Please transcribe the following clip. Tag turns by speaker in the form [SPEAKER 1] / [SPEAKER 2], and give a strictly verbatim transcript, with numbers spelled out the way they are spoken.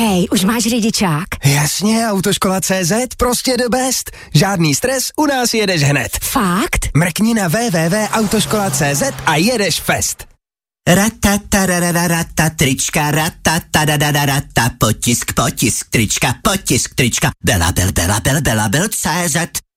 [SPEAKER 1] Hej, už máš řidičák?
[SPEAKER 2] Jasně, Autoškola tečka cé zet, prostě the best. Žádný stres, u nás jedeš hned.
[SPEAKER 1] Fakt?
[SPEAKER 2] Mrkni na w w w tečka autoškola tečka cé zet a jedeš fest.
[SPEAKER 3] Ratatarararata trička, ratatadadadata, potisk, potisk, trička, potisk, trička, Bela, bel, bela, bel, bela, bel, cé zet.